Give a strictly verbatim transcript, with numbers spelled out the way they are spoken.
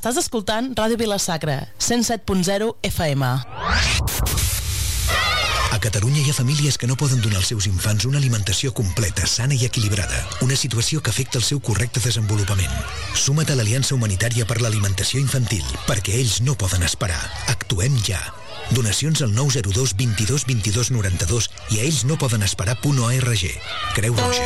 Estàs escoltant Ràdio Vila-sacra, cent set punt zero F M. A Catalunya hi ha famílies que no poden donar als seus infants una alimentació completa, sana i equilibrada. Una situació que afecta el seu correcte desenvolupament. Suma't a l'Aliança Humanitària per l'Alimentació Infantil, perquè ells no poden esperar. Actuem ja. Donacions al nou zero dos vint dos vint dos noranta-dos i a ells no poden esperar punt org. Creu Roja.